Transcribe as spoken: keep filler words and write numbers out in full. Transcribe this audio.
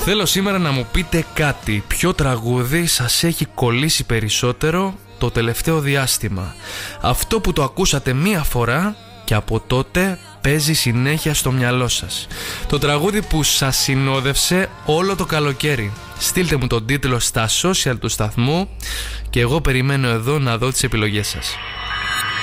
Θέλω σήμερα να μου πείτε κάτι. Ποιο τραγούδι σας έχει κολλήσει περισσότερο το τελευταίο διάστημα? Αυτό που το ακούσατε μία φορά και από τότε παίζει συνέχεια στο μυαλό σας. Το τραγούδι που σας συνόδευσε όλο το καλοκαίρι. Στείλτε μου τον τίτλο στα social του σταθμού και εγώ περιμένω εδώ να δω τις επιλογές σας.